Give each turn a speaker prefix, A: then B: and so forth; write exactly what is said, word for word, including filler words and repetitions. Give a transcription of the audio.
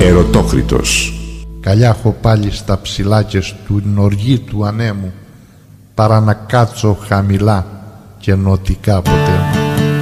A: Ερωτόκριτος.
B: Καλιά έχω πάλι στα ψηλά και στην οργή του ανέμου, παρά να κάτσω χαμηλά και νοτικά ποτέ.